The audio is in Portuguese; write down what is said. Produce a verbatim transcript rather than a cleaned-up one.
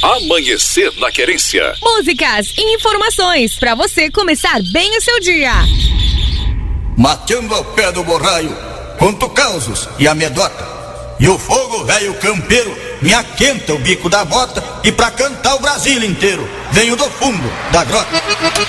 Amanhecer na Querência. Músicas e informações para você começar bem o seu dia. Mateando ao pé do borraio, conto causos e amedota. E o fogo velho campeiro me aquenta o bico da bota. E pra cantar o Brasil inteiro venho do fundo da grota.